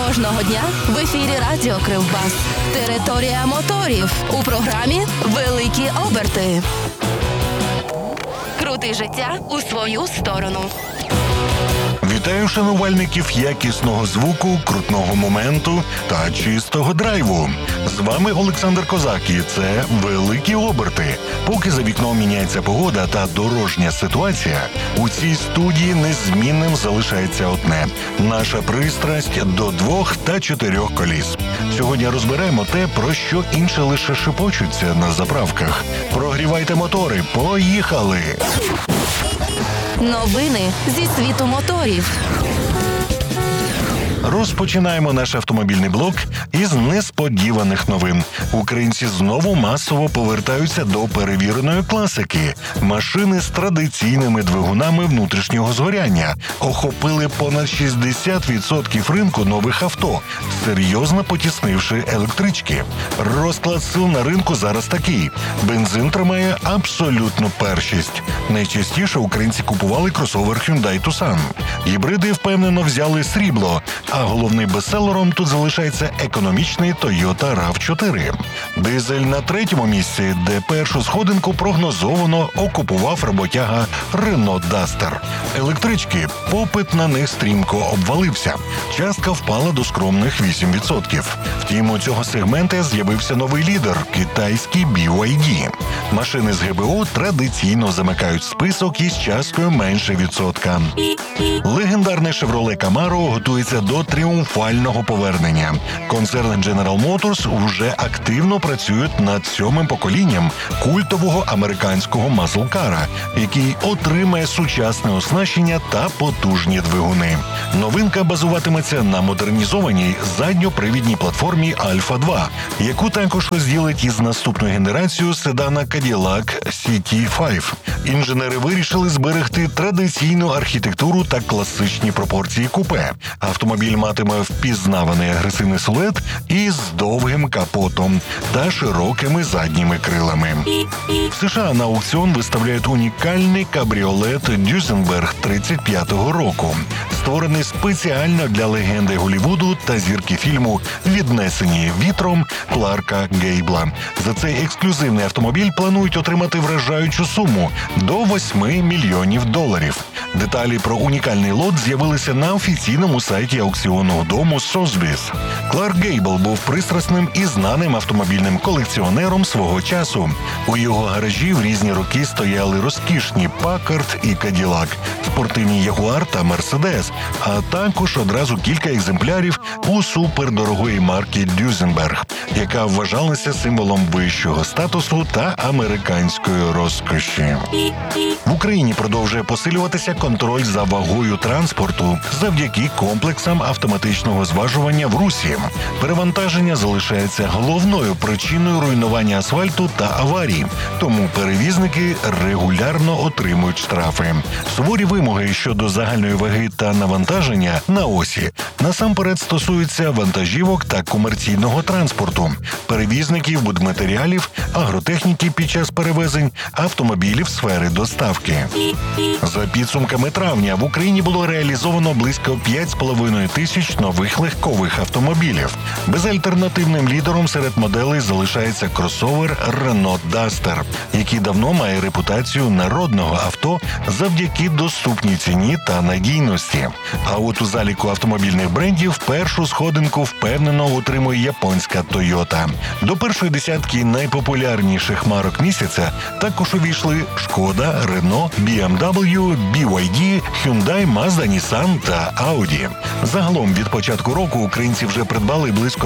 Кожного дня в ефірі Радіо Кривбас. Територія моторів. У програмі «Великі оберти». Крути життя у свою сторону. Вітаю шанувальників якісного звуку, крутного моменту та чистого драйву. З вами Олександр Козак і це «Великі оберти». Поки за вікном міняється погода та дорожня ситуація, у цій студії незмінним залишається одне – наша пристрасть до 2 та 4 коліс. Сьогодні розберемо те, про що інші лише шепочуться на заправках. Прогрівайте мотори, поїхали! Новини зі світу моторів. Розпочинаємо наш автомобільний блок із несподіваних новин. Українці знову масово повертаються до перевіреної класики. Машини з традиційними двигунами внутрішнього згоряння охопили понад 60% ринку нових авто, серйозно потіснивши електрички. Розклад сил на ринку зараз такий. Бензин тримає абсолютну першість. Найчастіше українці купували кросовер Hyundai Tucson. Гібриди впевнено взяли срібло, а головним бестселером тут залишається економічний Toyota RAV4. Дизель на 3-му місці, де першу сходинку прогнозовано окупував роботяга Renault Duster. Електрички, попит на них стрімко обвалився. Частка впала до скромних 8%. Втім, у цього сегмента з'явився новий лідер – китайський BYD. Машини з ГБО традиційно замикають список із часткою менше відсотка. Легендарний Chevrolet Camaro готується до тріумфального повернення. Концерн General Motors вже активно працюють над 7-м поколінням культового американського маслкара, який отримає сучасне оснащення та потужні двигуни. Новинка базуватиметься на модернізованій задньопривідній платформі Alpha 2, яку також розділить із наступною генерацією седана Cadillac CT5. Інженери вирішили зберегти традиційну архітектуру та класичні пропорції купе. Автомобіль матиме впізнаваний агресивний силует із довгим капотом та широкими задніми крилами. В США на аукціон виставляють унікальний кабріолет Duesenberg 35-го року, створений спеціально для легенди Голлівуду та зірки фільму «Віднесені вітром» Кларка Гейбла. За цей ексклюзивний автомобіль планують отримати вражаючу суму – до $8 мільйонів. Деталі про унікальний лот з'явилися на офіційному сайті аукціонного дому Sotheby's. Кларк Гейбл був пристрасним і знаним автомобільним колекціонером свого часу. У його гаражі в різні роки стояли розкішні Packard і Cadillac, спортивні Jaguar та Mercedes, а також одразу кілька екземплярів у супердорогої марки Duesenberg, яка вважалася символом вищого статусу та американської розкоші. В Україні продовжує посилюватися контроль за вагою транспорту завдяки комплексам автоматичного зважування в русі. Перевантаження залишається головною причиною руйнування асфальту та аварій, тому перевізники регулярно отримують штрафи. Суворі вимоги щодо загальної ваги та навантаження на осі насамперед стосуються вантажівок та комерційного транспорту, перевізників будматеріалів, агротехніки під час перевезень, автомобілів сфери доставки. За підсумками травня в Україні було реалізовано близько 5,5 тисяч нових легкових автомобілів. Безальтернативним лідером серед моделей залишається кросовер Renault Duster, який давно має репутацію народного авто завдяки доступній ціні та надійності. А от у заліку автомобільних брендів першу сходинку впевнено отримує японська Toyota. До першої десятки найпопулярніших марок місяця також увійшли Шкода, Renault, BMW, BYD, Hyundai, Mazda, Nissan та Audi. Загалом від початку року українці вже придбали близько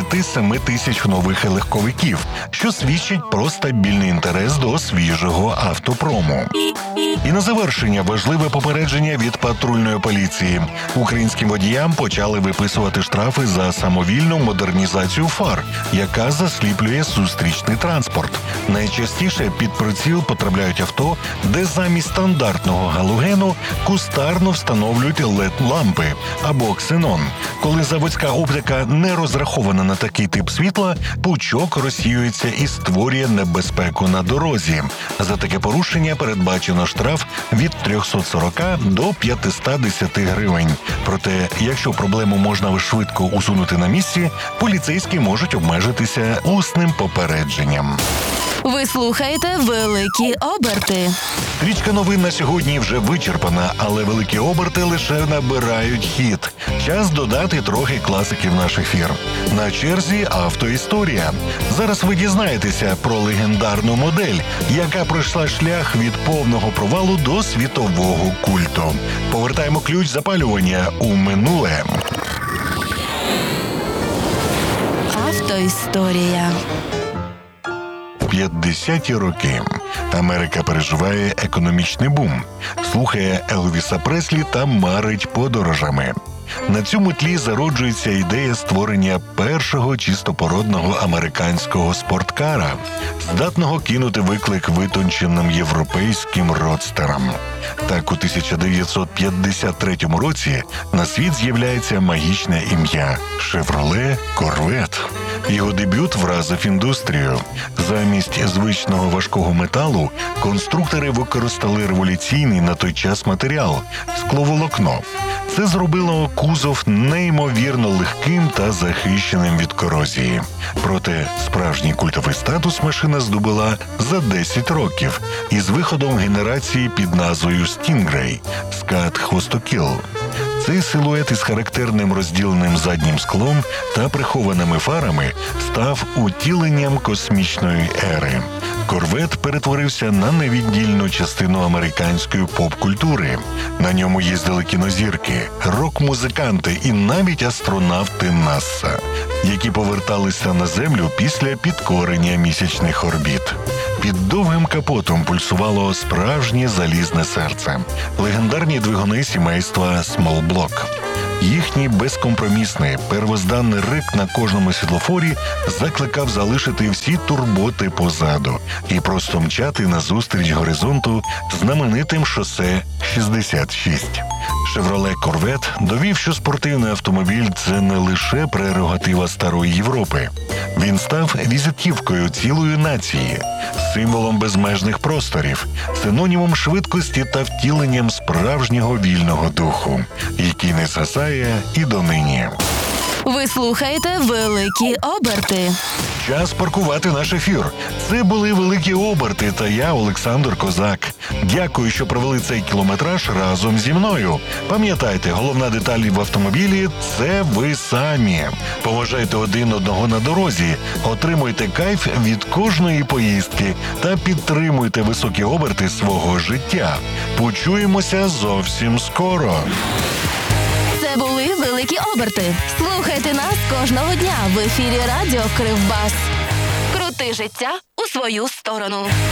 27 тисяч нових легковиків, що свідчить про стабільний інтерес до свіжого автопрому. І на завершення важливе попередження від патрульної поліції. Українським водіям почали виписувати штрафи за самовільну модернізацію фар, яка засліплює зустрічний транспорт. Найчастіше під приціл потрапляють авто, де замість стандартного галогену професійно, кустарно встановлюють LED-лампи або ксенон. Коли заводська оптика не розрахована на такий тип світла, пучок розсіюється і створює небезпеку на дорозі. За таке порушення передбачено штраф від 340 до 510 гривень. Проте, якщо проблему можна швидко усунути на місці, поліцейські можуть обмежитися усним попередженням. Ви слухаєте «Великі оберти». Стрічка новин на сьогодні вже вичерпана, але великі оберти лише набирають хід. Час додати трохи класики в наш ефір. На черзі автоісторія. Зараз ви дізнаєтеся про легендарну модель, яка пройшла шлях від повного провалу до світового культу. Повертаємо ключ запалювання у минуле. Автоісторія. 50-ті роки. Америка переживає економічний бум, слухає Елвіса Преслі та марить подорожами. На цьому тлі зароджується ідея створення першого чистопородного американського спорткара, здатного кинути виклик витонченим європейським родстерам. Так, у 1953 році на світ з'являється магічне ім'я – Chevrolet Corvette. Його дебют вразив індустрію. Замість звичного важкого металу конструктори використали революційний на той час матеріал – скловолокно. Це зробило кузов неймовірно легким та захищеним від корозії. Проте справжній культовий статус машина здобула за 10 років із виходом генерації під назвою Stingray – скат-хвостокіл. Цей силует із характерним розділеним заднім склом та прихованими фарами став утіленням космічної ери. Корвет перетворився на невіддільну частину американської поп-культури. На ньому їздили кінозірки, рок-музиканти і навіть астронавти НАСА, які поверталися на Землю після підкорення місячних орбіт. Під довгим капотом пульсувало справжнє залізне серце – легендарні двигуни сімейства Small Block. Їхній безкомпромісний, первозданний рик на кожному світлофорі закликав залишити всі турботи позаду і просто мчати назустріч горизонту знаменитим шосе 66. Chevrolet Corvette довів, що спортивний автомобіль – це не лише прерогатива старої Європи. Він став візитівкою цілої нації, символом безмежних просторів, синонімом швидкості та втіленням справжнього вільного духу, який не згасає і донині. Ви слухаєте «Великі оберти». Час паркувати наш ефір. Це були «Великі оберти» та я, Олександр Козак. Дякую, що провели цей кілометраж разом зі мною. Пам'ятайте, головна деталь в автомобілі – це ви самі. Поважайте один одного на дорозі, отримуйте кайф від кожної поїздки та підтримуйте високі оберти свого життя. Почуємося зовсім скоро. Це були «Великі оберти». Слухайте нас кожного дня в ефірі радіо Кривбас. Крути життя у свою сторону.